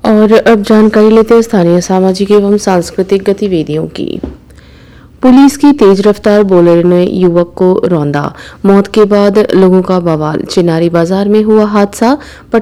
और अब जानकारी लेते हैं स्थानीय सामाजिक एवं सांस्कृतिक गतिविधियों की। पुलिस की तेज रफ्तार बोलेरो ने युवक को रौंदा, मौत के बाद लोगों का बवाल। चिनारी बाजार में हुआ हादसा।